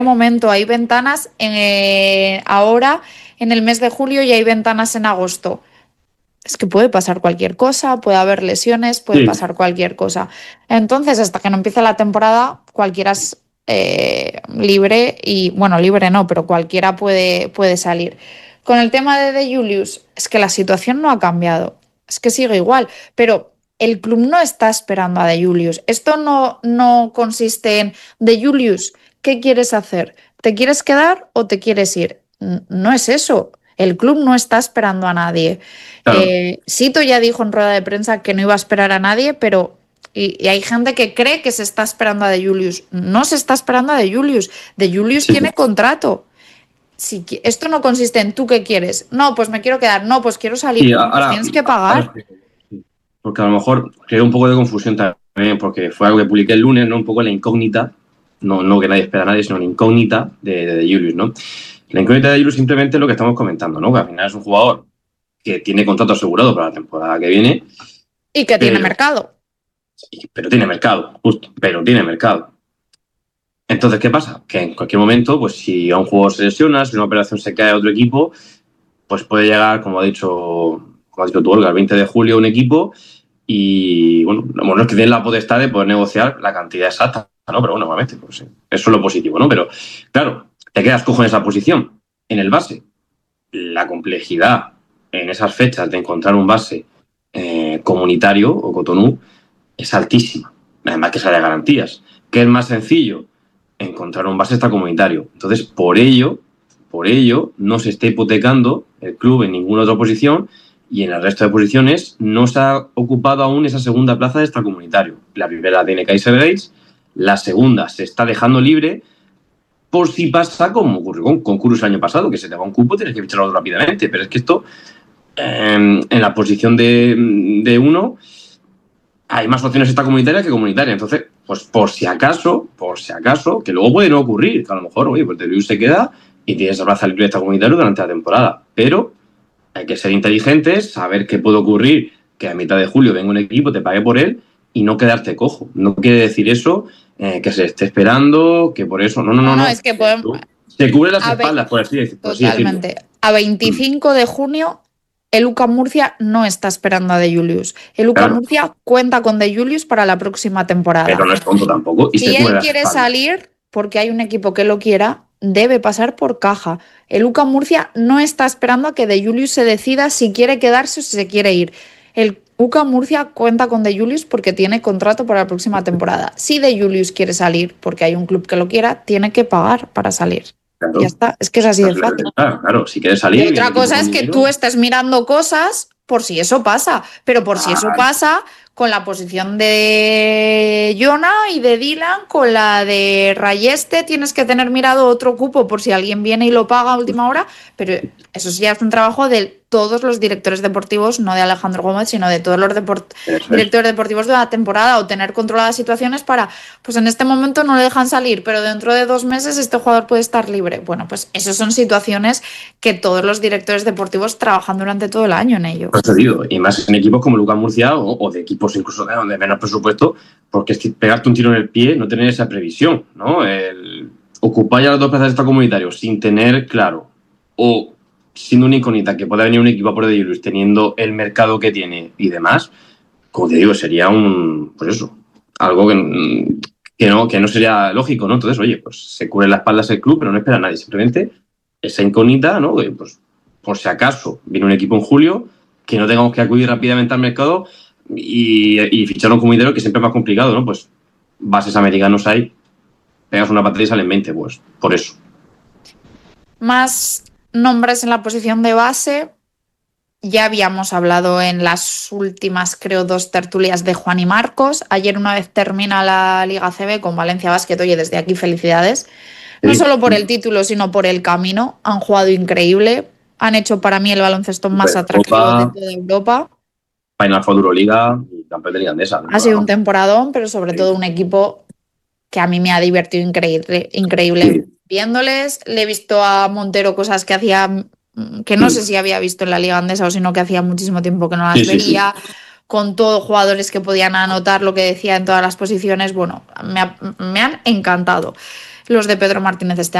momento, hay ventanas ahora en el mes de julio y hay ventanas en agosto. Es que puede pasar cualquier cosa, puede haber lesiones, puede Sí, pasar cualquier cosa. Entonces, hasta que no empiece la temporada, cualquiera es libre y, bueno, libre no, pero cualquiera puede salir. Con el tema de Julius, es que la situación no ha cambiado, es que sigue igual, pero el club no está esperando a De Julius. Esto no consiste en De Julius, ¿qué quieres hacer? ¿Te quieres quedar o te quieres ir? No es eso. El club no está esperando a nadie. claro. Sito ya dijo en rueda de prensa que no iba a esperar a nadie, pero y hay gente que cree que se está esperando a De Julius. No se está esperando a De Julius. De Julius Sí. tiene contrato. Si esto no consiste en tú qué quieres. No, pues me quiero quedar. No, pues quiero salir. Y Bueno, pues ahora, tienes que ahora pagar. explico. Sí. Porque a lo mejor creo un poco de confusión también, porque fue algo que publiqué el lunes, ¿no? Un poco la incógnita, no que nadie espera a nadie, sino la incógnita de Julius, ¿no? La incógnita de Julius simplemente es lo que estamos comentando, ¿no? Que al final es un jugador que tiene contrato asegurado para la temporada que viene, Y que tiene pero, mercado. pero tiene mercado, justo, pero tiene mercado. Entonces, ¿qué pasa? Que en cualquier momento, pues si a un jugador se lesiona, si una operación se cae a otro equipo, pues puede llegar, como ha dicho tú, Olga, el 20 de julio un equipo y, bueno, no es que tienen la potestad de poder negociar la cantidad exacta, ¿no? Pero bueno, obviamente, pues, sí, eso es lo positivo, ¿no? Pero, claro, te quedas cojo en esa posición, en el base. La complejidad en esas fechas de encontrar un base comunitario o Cotonú es altísima. Además que sale de garantías. ¿Qué es más sencillo? Encontrar un base extracomunitario. Entonces, por ello, no se está hipotecando el club en ninguna otra posición y en el resto de posiciones no se ha ocupado aún esa segunda plaza de extracomunitario. La primera la tiene Kaiser Gates, la segunda se está dejando libre por si pasa como ocurrió con Kurus el año pasado, que se te va un cupo, tienes que ficharlo rápidamente. Pero es que esto, en la posición de uno, hay más opciones extracomunitarias que comunitarias. Entonces, pues por si acaso, que luego puede no ocurrir, que a lo mejor, oye, pues Luis se queda y tienes esa plaza libre extracomunitario durante la temporada. Pero hay que ser inteligentes, saber qué puede ocurrir, que a mitad de julio venga un equipo, te pague por él y no quedarte cojo. No quiere decir eso, que se esté esperando, que por eso. No, no, No, no, no, no. es que podemos. Se cubre las A ve- espaldas, por así decirlo. Totalmente. A 25 de junio, el UCAM Murcia no está esperando a De Julius. El UCAM Claro, Murcia cuenta con De Julius para la próxima pero temporada. no es tonto tampoco y se Si cubre él las quiere espaldas. salir, porque hay un equipo que lo quiera, debe pasar por caja. El UCAM Murcia no está esperando a que De Julius se decida si quiere quedarse o si se quiere ir. El UCAM Murcia cuenta con De Julius porque tiene contrato para la próxima temporada. Si De Julius quiere salir porque hay un club que lo quiera, tiene que pagar para salir. Ya Claro, está, es que es así de fácil. claro, si quieres Y salir, viene otra un equipo cosa con es que tú dinero. estés mirando cosas por si eso pasa, pero por si eso Ah, pasa con la posición de Jonah y de Dylan, con la de Rayeste, tienes que tener mirado otro cupo por si alguien viene y lo paga a última hora, pero eso sí ya es un trabajo de todos los directores deportivos, no de Alejandro Gómez, sino de todos los eso es. directores deportivos de la temporada o tener controladas situaciones para, pues en este momento no le dejan salir, pero dentro de 2 meses este jugador puede estar libre. Bueno, pues esas son situaciones que todos los directores deportivos trabajan durante todo el año en ello. Por eso digo, y más en equipos como Lucas Murcia o de equipos incluso de menos presupuesto, porque es que pegarte un tiro en el pie, no tener esa previsión, ¿no? Ocupar ya las dos plazas de esta comunitario sin tener claro, o siendo una incógnita que pueda venir un equipo a por de Julius teniendo el mercado que tiene y demás, como te digo, sería pues eso, algo que no sería lógico, ¿no? Entonces, oye, pues se cubre las espaldas el club, pero no espera a nadie, simplemente esa incógnita, ¿no? Pues por si acaso viene un equipo en julio, que no tengamos que acudir rápidamente al mercado y fichar un comunitario que siempre es más complicado, ¿no? Pues bases americanos hay, pegas una patada y salen 20, pues por eso. Más nombres en la posición de base. Ya habíamos hablado en las últimas, creo, 2 tertulias de Juan y Marcos. Ayer, una vez termina la Liga CB con Valencia Basket, oye, desde aquí felicidades. No Sí, solo por el título, sino por el camino. Han jugado increíble. Han hecho para mí el baloncesto más atractivo de Europa, toda Europa. Final Four Euroliga y campeón de Liga Andesa. Ha sido un temporadón, pero sobre todo un equipo que a mí me ha divertido increíble, increíble Sí. viéndoles. Le he visto a Montero cosas que hacía, que no sé si había visto en la Liga Andesa o sino que hacía muchísimo tiempo que no las Sí, sí, sí. veía. Con todos jugadores que podían anotar lo que decía en todas las posiciones. Bueno, me han encantado. los de Pedro Martínez este